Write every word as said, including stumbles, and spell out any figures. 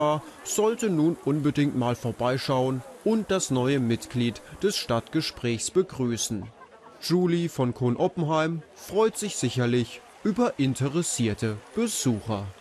sollte nun unbedingt mal vorbeischauen und das neue Mitglied des Stadtgesprächs begrüßen. Julie von Cohn-Oppenheim freut sich sicherlich über interessierte Besucher.